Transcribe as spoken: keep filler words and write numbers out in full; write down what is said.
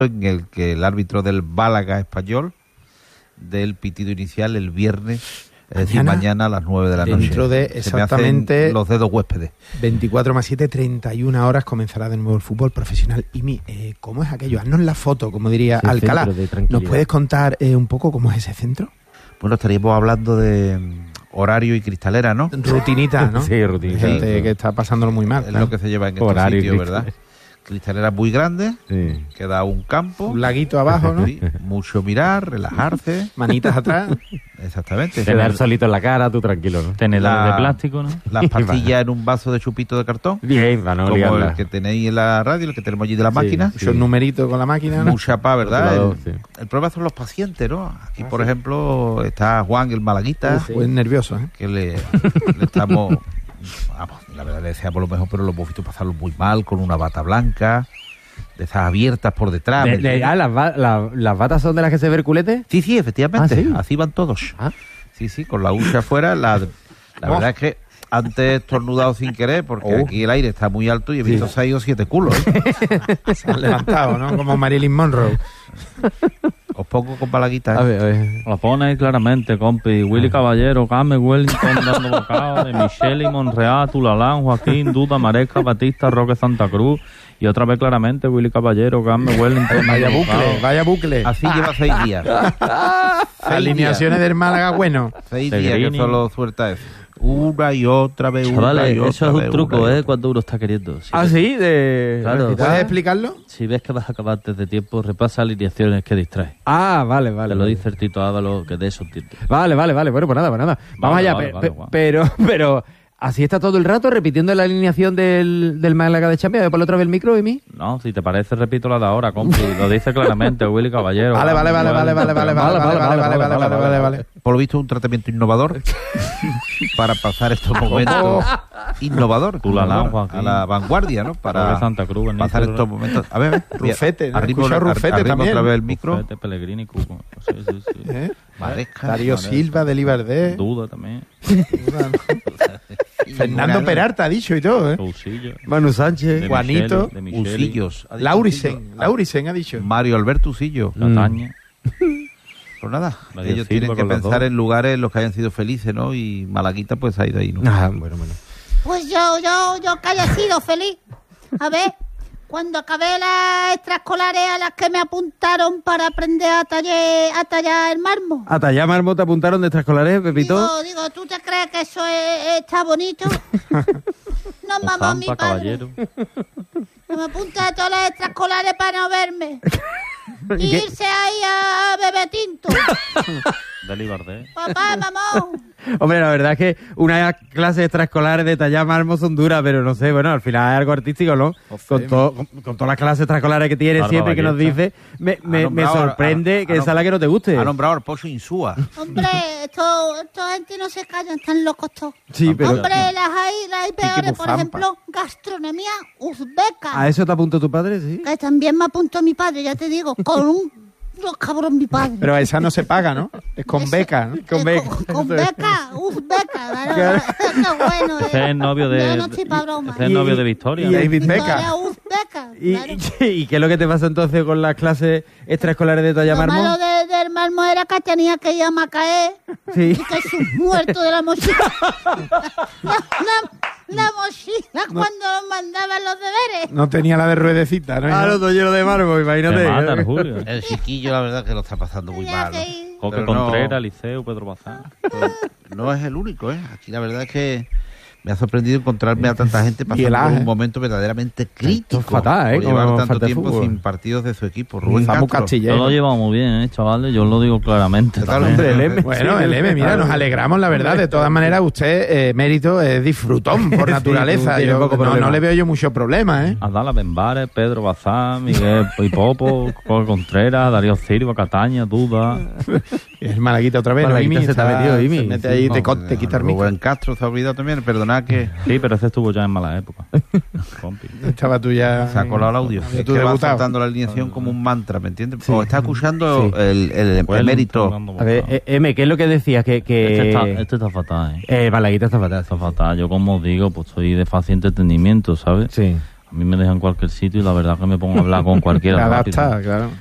en el que el árbitro del Málaga español del pitido inicial el viernes, es decir, mañana, mañana a las nueve de la noche. Dentro de exactamente Se me hacen los dedos huéspedes. veinticuatro más siete, treinta y una horas comenzará de nuevo el fútbol profesional. Y mi, eh, ¿cómo es aquello? Haznos la foto, como diría Ese Alcalá. ¿Nos puedes contar eh, un poco cómo es ese centro? Bueno, estaríamos hablando de um, horario y cristalera, ¿no? Rutinita, ¿no? Sí, rutinita. Gente sí. que está pasándolo muy mal. Es claro. lo que se lleva en estos Horario y sitios, cristalera. ¿verdad? Cristalera muy grande, Sí. que da un campo. Un laguito abajo, ¿no? Sí, mucho mirar, relajarse. Manitas atrás. Exactamente. Tener solito en la cara, tú tranquilo, ¿no? Tenedores La- de plástico, ¿no? Las pastillas en un vaso de chupito de cartón. Bien, para no Como liarla. el que tenéis en la radio, el que tenemos allí de la Sí. máquina. Esos numeritos con la máquina, ¿no? Mucha paz, ¿verdad? Controlador, El, sí. el problema son los pacientes, ¿no? Aquí, por ejemplo, está Juan, el malaguita, Uf, pues nervioso, ¿eh? que le, le estamos... Vamos, la verdad le deseamos lo mejor, pero lo hemos visto pasarlo muy mal, con una bata blanca, de esas abiertas por detrás. De- ¿me de- entiendes? ah, ¿las, ba- la- ¿las batas son de las que se ve el culete? Sí, sí, efectivamente. Ah, ¿sí? Así van todos. Ah. Sí, sí, con la hucha afuera. La, la Oh. verdad es que antes he estornudado sin querer, porque Oh. aquí el aire está muy alto y he visto seis o siete culos. ¿eh? Se han levantado, ¿no? Como Marilyn Monroe. Os pongo con balaguita. A ver, a ver. Lo pone ahí claramente, compi. Willy Caballero, Carmen Wellington dando bocado, de Michelle y Monreal, Tulalán, Joaquín, Duda, Maresca, Batista, Roque Santa Cruz. Y otra vez claramente, Willy Caballero, Carmen Wellington. Vaya dando bucle, bocado. vaya bucle. Así lleva seis días. Seis Alineaciones del Málaga, bueno. días. Seis días que Pellegrini. solo suelta eso. Una y otra vez, una Chavales, y otra eso es vez, un truco, una y ¿eh? otra. Cuando uno está queriendo. Si Ah, ves- sí, de... Claro. recitar. ¿Puedes explicarlo? Si ves que vas a acabar antes de tiempo, repasa alineaciones que distrae. Ah, vale, vale. Te lo vale. dice el Tito Ávalo, que de eso entiende. Vale, vale, vale. Bueno, pues nada, pues nada. Vamos Vale, allá. vale, pe- vale, pe- Juan. pero, pero, así está todo el rato repitiendo la alineación del, del Málaga de Champions. A ver, ponle otra vez el micro, Emi. No, si te parece, repito la de ahora, compi. Lo dice claramente Willy Caballero. Vale, vale, vale, vale, vale, vale, vale, vale, vale, vale, vale, vale, vale, vale. Por lo visto, un tratamiento innovador para pasar estos momentos. Innovador. Tulalán, innovador, Joaquín. a la vanguardia, ¿no? Para Roque Santa Cruz, el pasar Nícer, estos momentos. A ver, a ver. Rufete, ¿no? Arriba, Escucha Rufete arriba también. otra vez el micro. Rufete, Pellegrini, Cuco. Sí, sí, sí. ¿Eh? Maresca. Darío Maresca. Silva, de Libardé. Duda también. Fernando Peralta ha dicho y todo, ¿eh? Cousillo. Manu Sánchez. De Juanito. Micheli, de Micheli, Usillos. ha dicho Laurisen, Usillos. Laurisen ha dicho. Mario Alberto Usillo. Cataña. Pues nada, Medio ellos Silva tienen que con los pensar dos. en lugares en los que hayan sido felices, ¿no? Y Malaguita pues ha ido ahí, ¿no? Ah, bueno, bueno. Pues yo, yo, yo que haya sido feliz. A ver, cuando acabé las extraescolares a las que me apuntaron para aprender a, taller, a tallar el mármol. ¿A tallar mármol te apuntaron de extraescolares, Pepito? Digo, digo, ¿tú te crees que eso es- está bonito? No, mamá, mi Ozampa, padre. Caballero. Que me apunta a todas las extraescolares para no verme. Y ¿Y qué? irse ahí a beber tinto. De Libardé. Papá, mamá. Hombre, la verdad es que unas clases extraescolares de tallar mármol son duras, pero no sé, bueno, al final es algo artístico, ¿no? Con, todo, con, con todas las clases extraescolares que tienes Barba siempre que nos Ballesta. dice, me, me, me nombrado- sorprende ha- que ha- esa la que no te guste. Ha nombrado al Pozo Insúa. Hombre, esto, esta gente no se callan, están locos todos. Sí, pero Hombre, las hay, las hay peores, por Bufampa. ejemplo, gastronomía uzbeca. ¿a eso te apuntó tu padre? Sí. Que también me apuntó mi padre, ya te digo, con un los cabrón mi padre. Pero esa no se paga, ¿no? Es con Eso- beca, ¿no? Con eh, beca. Con, con beca, uzbeca, claro. Qué bueno. Ese es el novio de... Yo no estoy pa' broma. Ese es el novio de Victoria. y- David Victoria Beca. uzbeca, ¿Y, claro. y, y qué es lo que te pasa entonces con las clases extraescolares de tallar Lo malo mármol? de, del mármol era que tenía que ir a Macaé Sí. y que sus muertos de la mochila. la, la- la mochila cuando nos mandaban los deberes. No tenía la de ruedecita, ¿no? Ah, todo lleno de mármol, imagínate. Te matan, Julio. El chiquillo, la verdad, que lo está pasando muy Tenía mal. que ¿no? ir. Coque Pero no- Contreras, Liceo, Pedro Bazán. Pues, no es el único, ¿eh? Aquí la verdad es que me ha sorprendido encontrarme a tanta gente pasando el por Aje. un momento verdaderamente crítico. Esto es fatal, ¿eh? Por llevar Como tanto falta de tiempo fútbol. sin partidos de su equipo. Rubén Samu Castro. Castillejo. Yo lo he llevado muy bien, ¿eh, chavales? Yo lo digo claramente. ¿Qué tal, también. hombre? El M. Bueno, el M, mira, nos alegramos, la verdad. De todas maneras, usted, eh, mérito, es disfrutón por Sí, naturaleza. tiene Yo poco no, problema. no le veo yo mucho problema, ¿eh? Adala Benbares, Pedro Bazán, Miguel Pipopo, Coque Contreras, Darío Silva, Cataña, Duda. Es Malaguita otra vez, ¿no? Malaguita Imi? se te ha Está- metido, Imi. Se mete Sí, ahí, no, te, co- te quita el micro. Rubén Castro se ha olvidado también. Perdonad que Sí, pero ese estuvo ya en mala época. Compi. Estaba tú ya... se ha colado el audio. Había Es tú que va debutado. soltando la alineación como un mantra, ¿me entiendes? O está escuchando Sí. el, el Wellington emérito. dando A ver, bocado. eh, M, ¿qué es lo que decías? Que, que... Este está, este está fatal, ¿eh? Eh, Malaguita está fatal. Está fatal. Yo, como os digo, pues soy de fácil entretenimiento, ¿sabes? Sí. A mí me dejan en cualquier sitio y la verdad que me pongo a hablar con cualquiera. Te rápido. adapta, claro.